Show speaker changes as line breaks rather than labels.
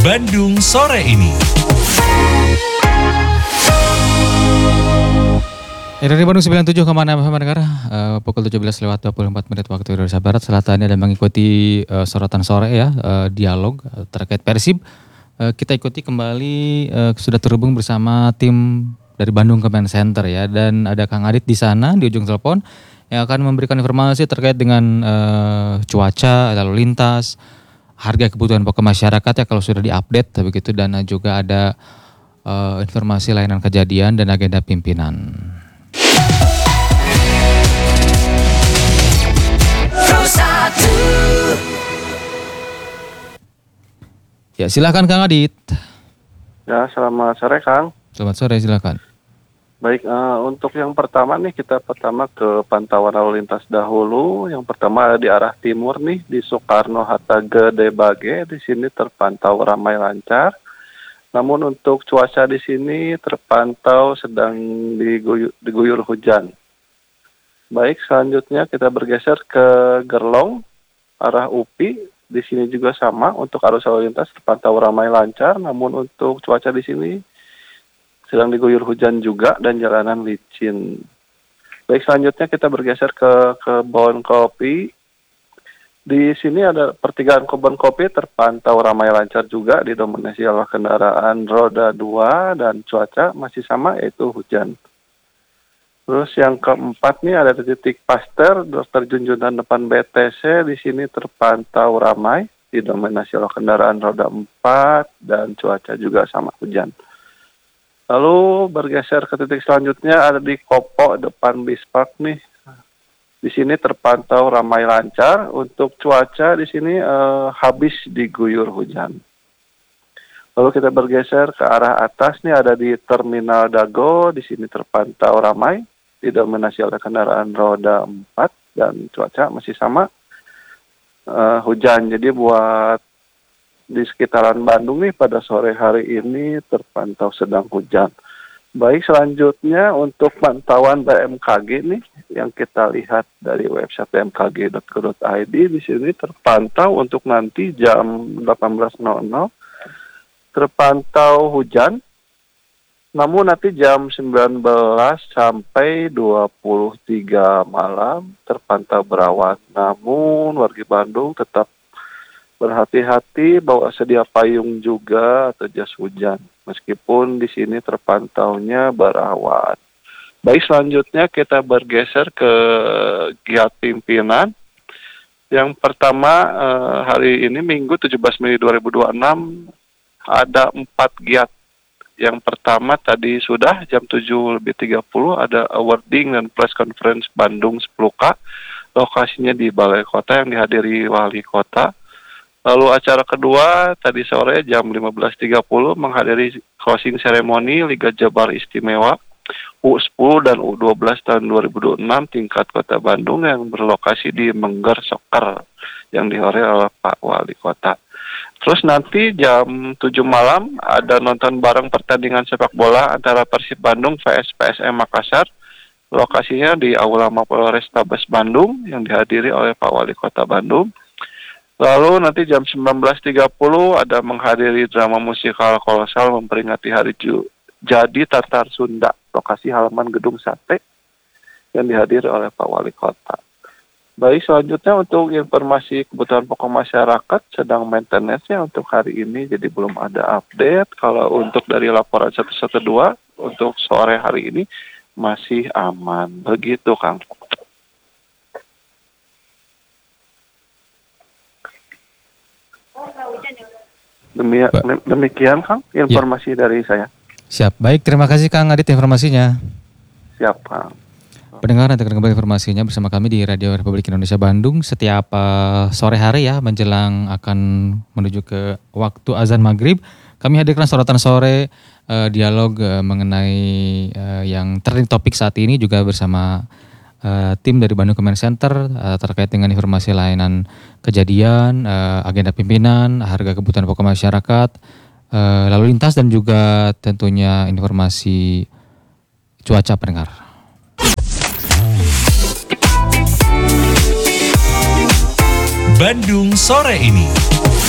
Bandung sore ini.
Dari Bandung 97,6 FM mendengar pukul 17:24 waktu Indonesia Barat. Selatan dan mengikuti sorotan sore ya, dialog terkait Persib. Kita ikuti kembali, sudah terhubung bersama tim dari Bandung Command Center ya, dan ada Kang Adit di sana di ujung telepon yang akan memberikan informasi terkait dengan cuaca, lalu lintas, harga kebutuhan pokok masyarakat ya kalau sudah diupdate begitu, dan juga ada informasi layanan kejadian dan agenda pimpinan. Ya, silakan Kang Adit.
Ya, selamat sore Kang.
Selamat sore, silakan.
Baik, untuk yang pertama nih, kita pertama ke pantauan lalu lintas dahulu. Yang pertama ada di arah timur nih, di Soekarno-Hatta Gede Bage. Di sini terpantau ramai lancar. Namun untuk cuaca di sini terpantau sedang diguyur hujan. Baik, selanjutnya kita bergeser ke Gerlong, arah UPI. Di sini juga sama, untuk arus lalu lintas terpantau ramai lancar, namun untuk cuaca di sini sedang diguyur hujan juga dan jalanan licin. Baik, selanjutnya kita bergeser ke Kebon Kopi. Di sini ada pertigaan Kebon Kopi terpantau ramai lancar juga, didominasi oleh kendaraan roda 2 dan cuaca masih sama, yaitu hujan. Terus yang keempat nih ada di titik Pasteur, Dr. Junjunan depan BTC, di sini terpantau ramai, didominasi oleh kendaraan roda 4 dan cuaca juga sama hujan. Lalu bergeser ke titik selanjutnya ada di Kopo depan Bispark nih. Di sini terpantau ramai lancar, untuk cuaca di sini habis diguyur hujan. Lalu kita bergeser ke arah atas nih ada di Terminal Dago, di sini terpantau ramai, didominasi oleh kendaraan roda 4 dan cuaca masih sama hujan. Jadi buat di sekitaran Bandung nih pada sore hari ini terpantau sedang hujan. Baik, selanjutnya untuk pantauan BMKG nih yang kita lihat dari website bmkg.go.id, di sini terpantau untuk nanti jam 18.00 terpantau hujan. Namun nanti jam 19 sampai 23 malam terpantau berawan. Namun warga Bandung tetap berhati-hati, bawa sedia payung juga atau jas hujan. Meskipun di sini terpantaunya berawan. Baik, selanjutnya kita bergeser ke giat pimpinan. Yang pertama hari ini Minggu 17 Mei 2026 ada 4 giat. Yang pertama tadi sudah jam 7.30 ada awarding dan press conference Bandung 10K. Lokasinya di Balai Kota yang dihadiri Wali Kota. Lalu acara kedua tadi sore jam 15.30 menghadiri closing ceremony Liga Jabar Istimewa U10 dan U12 tahun 2026 tingkat Kota Bandung yang berlokasi di Mengger Soker yang dihadiri oleh Pak Wali Kota. Terus nanti jam 7 malam ada nonton bareng pertandingan sepak bola antara Persib Bandung vs PSM Makassar. Lokasinya di Aula Mapolrestabes Bandung yang dihadiri oleh Pak Wali Kota Bandung. Lalu nanti jam 19.30 ada menghadiri drama musikal kolosal memperingati Hari Jadi Tatar Sunda. Lokasi halaman Gedung Sate yang dihadiri oleh Pak Wali Kota. Baik, selanjutnya untuk informasi kebutuhan pokok masyarakat sedang maintenance-nya untuk hari ini, jadi belum ada update. Kalau untuk dari laporan 112 untuk sore hari ini masih aman. Begitu, Kang. Demikian, Kang, informasi dari saya.
Siap, baik, terima kasih Kang Adit informasinya.
Siap, Kang.
Pendengar, nanti kembali informasinya bersama kami di Radio Republik Indonesia Bandung setiap sore hari ya, menjelang akan menuju ke waktu azan maghrib. Kami hadirkan sorotan sore, dialog mengenai yang trending topik saat ini juga bersama tim dari Bandung Command Center terkait dengan informasi layanan kejadian, agenda pimpinan, harga kebutuhan pokok masyarakat, lalu lintas, dan juga tentunya informasi cuaca pendengar.
Bandung sore ini.